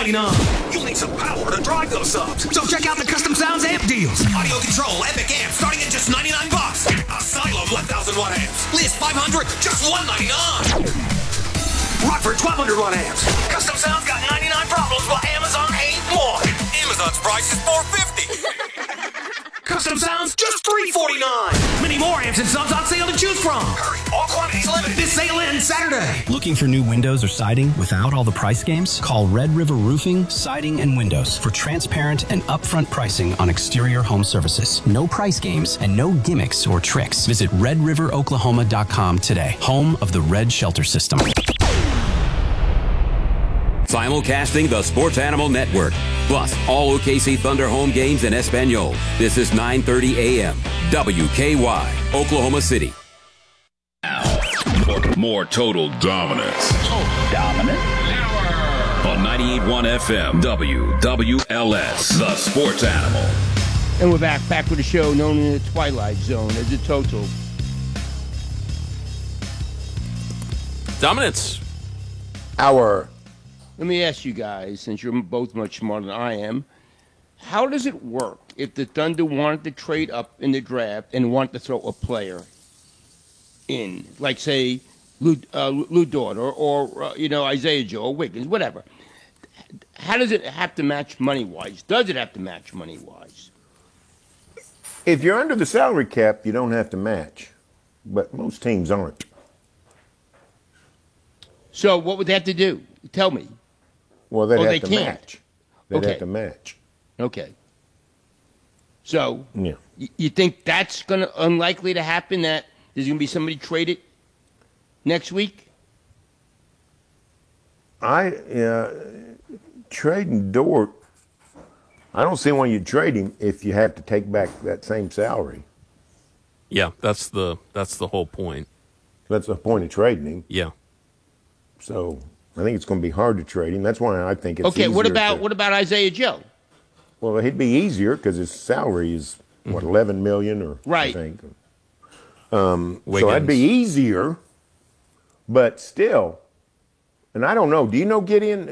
$299. You'll need some power to drive those subs. So check out the Custom Sounds amp deals. Audio control epic amp starting at just $99. Asylum 1,000 watt amps. List 500, just $199. Rockford 1,200 watt amps. Custom Sounds got 99 problems, but Amazon ain't one. Amazon's price is $450. Custom Sounds, just $349. Many more amps and subs on sale to choose from. Hurry, all quantities limited. This sale ends Saturday. Looking for new windows or siding without all the price games? Call Red River Roofing, Siding, and Windows for transparent and upfront pricing on exterior home services. No price games and no gimmicks or tricks. Visit RedRiverOklahoma.com today. Home of the Red Shelter System. Simulcasting the Sports Animal Network, plus all OKC Thunder home games in Espanol. This is 9:30 a.m. WKY, Oklahoma City. More total dominance. Dominant? On 98.1 FM, WWLS, the Sports Animal. And we're back with a show known in the Twilight Zone as a total. Dominance. Let me ask you guys, since you're both much smarter than I am, how does it work if the Thunder wanted to trade up in the draft and want to throw a player in, like, say, Lou Dort or Isaiah Joe or Wiggins, whatever? How does it have to match money-wise? Does it have to match money-wise? If you're under the salary cap, you don't have to match, but most teams aren't. So what would they have to do? Tell me. Well, they'd have they to can't. match. They'd have to match. Okay. So yeah. You think that's unlikely to happen, that there's going to be somebody traded next week? Trading Dort, I don't see why you'd trade him if you have to take back that same salary. Yeah, that's the whole point. That's the point of trading him. Yeah. So I think it's going to be hard to trade him. That's why I think it's okay. Easier What about Isaiah Joe? Well, he'd be easier because his salary is $11 million or right. I think. So that'd be easier, but still. And I don't know. Do you know Gideon?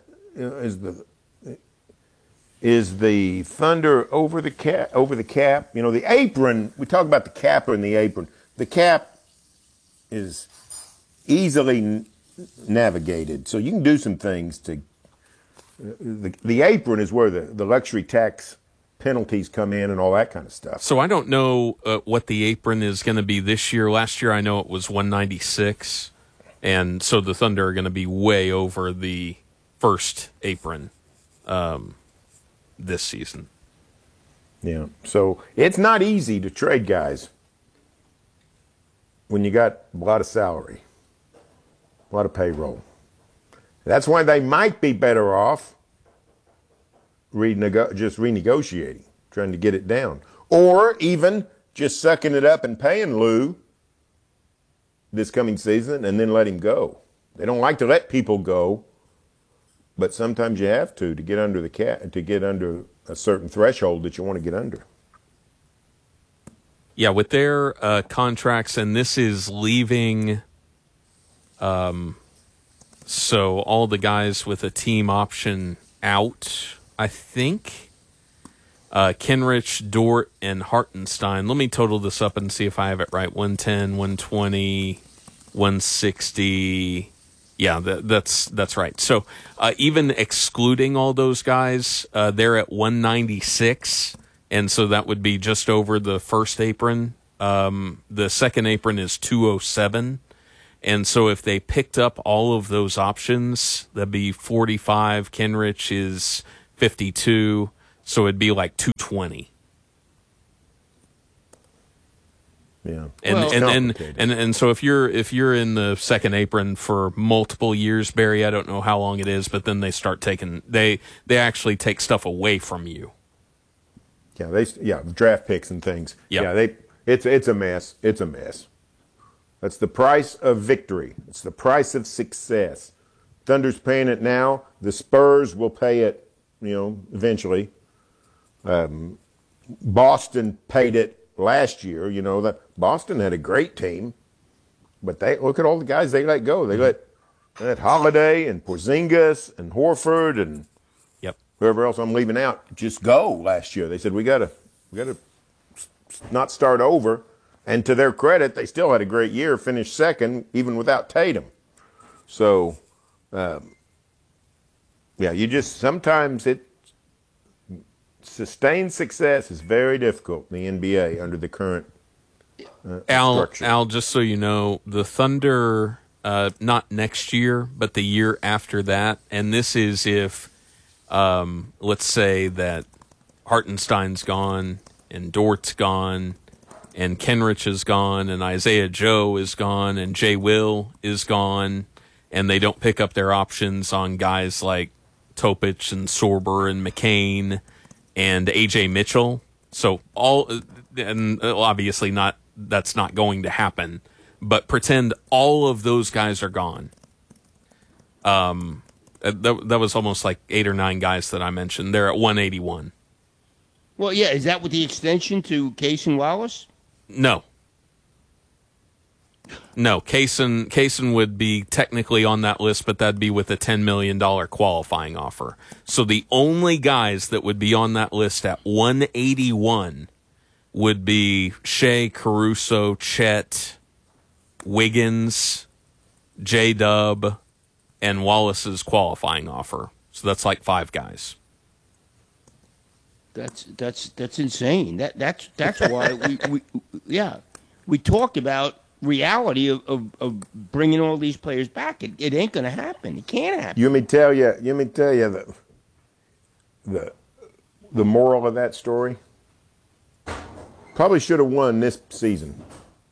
Is the Thunder over the cap? You know, the apron. We talk about the cap and the apron. The cap is easily navigated, so you can do some things to. The apron is where the luxury tax penalties come in and all that kind of stuff. So I don't know what the apron is going to be this year. Last year I know it was 196, and so the Thunder are going to be way over the first apron this season. Yeah, so it's not easy to trade guys when you got a lot of salary, a lot of payroll. That's why they might be better off just renegotiating, trying to get it down. Or even just sucking it up and paying Lou this coming season and then let him go. They don't like to let people go, but sometimes you have to get under the cap, to get under a certain threshold that you want to get under. Yeah, with their contracts, and this is leaving... So all the guys with a team option out, I think. Kenrich, Dort, and Hartenstein. Let me total this up and see if I have it right. 110, 120, 160. Yeah, that's right. So even excluding all those guys, they're at 196, and so that would be just over the first apron. The second apron is 207. And so if they picked up all of those options, that'd be 45. Kenrich is 52. So it'd be like 220. Yeah. And so if you're in the second apron for multiple years, Barry, I don't know how long it is, but then they start taking they actually take stuff away from you. Yeah, draft picks and things. Yep. Yeah, it's a mess. It's a mess. That's the price of victory. It's the price of success. Thunder's paying it now. The Spurs will pay it, eventually. Boston paid it last year. That Boston had a great team, but they look at all the guys they let go. They let Holiday and Porzingis and Horford and whoever else I'm leaving out, just go last year. They said we gotta not start over. And to their credit, they still had a great year, finished second, even without Tatum. So, you just sometimes sustained success is very difficult in the NBA under the current structure. Al, just so you know, the Thunder, not next year, but the year after that, and this is if, let's say that Hartenstein's gone and Dort's gone and Kenrich is gone and Isaiah Joe is gone and Jay Will is gone, and they don't pick up their options on guys like Topic and Sorber and McCain and A.J. Mitchell. So obviously that's not going to happen, but pretend all of those guys are gone. That was almost like 8 or 9 guys that I mentioned. They're at 181. Well, yeah, is that with the extension to Case and Wallace? No, Kaysen would be technically on that list, but that'd be with a $10 million qualifying offer. So the only guys that would be on that list at 181 would be Shea, Caruso, Chet, Wiggins, J-Dub, and Wallace's qualifying offer. So that's like 5 guys. That's insane. That's why we talked about reality of bringing all these players back. It ain't going to happen. It can't happen. Let me tell you that the moral of that story. Probably should have won this season.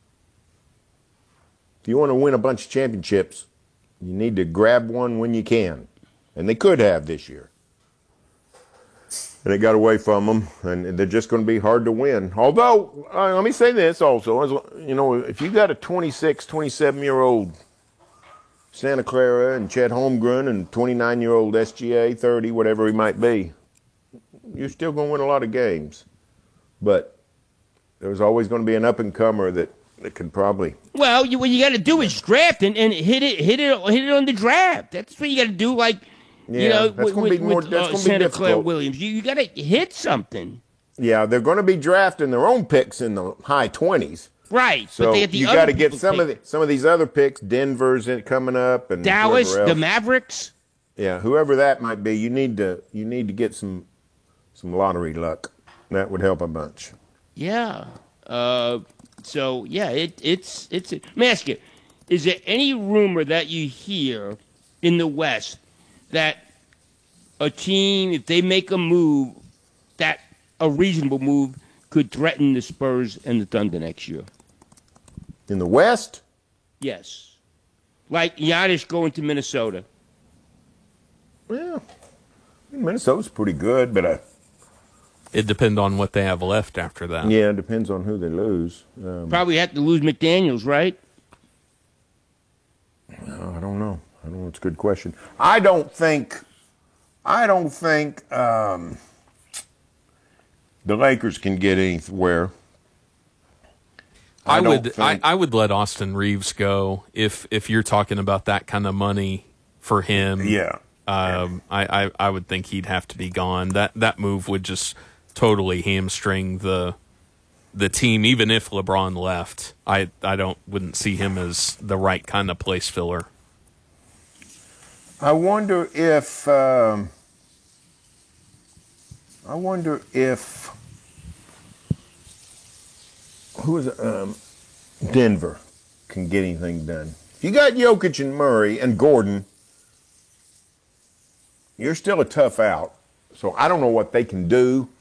If you want to win a bunch of championships, you need to grab one when you can, and they could have this year. And it got away from them, and they're just going to be hard to win. Although, let me say this also. If you got a 26, 27-year-old Santa Clara and Chet Holmgren and 29-year-old SGA, 30, whatever he might be, you're still going to win a lot of games. But there's always going to be an up-and-comer that can probably... Well, what you got to do is draft and hit it on the draft. That's what you got to do, like... Yeah, that's going to be more. That's going to be Santa difficult. Clara Williams, you got to hit something. Yeah, they're going to be drafting their own picks in the high 20s. Right. So you got to get some of these other picks. Denver's coming up, and Dallas, the Mavericks. Yeah, whoever that might be, you need to get some lottery luck. That would help a bunch. Yeah. So yeah, it's. Let me ask you: is there any rumor that you hear in the West that a team, if they make a move, that a reasonable move, could threaten the Spurs and the Thunder next year? In the West? Yes. Like Giannis going to Minnesota. Well, Minnesota's pretty good, but it depends on what they have left after that. Yeah, it depends on who they lose. Probably have to lose McDaniels, right? No, I don't know. It's a good question. I don't think the Lakers can get anywhere. I would let Austin Reeves go if you're talking about that kind of money for him. Yeah. I would think he'd have to be gone. That move would just totally hamstring the team. Even if LeBron left, I wouldn't see him as the right kind of place filler. I wonder if Denver can get anything done. If you got Jokic and Murray and Gordon, you're still a tough out. So I don't know what they can do.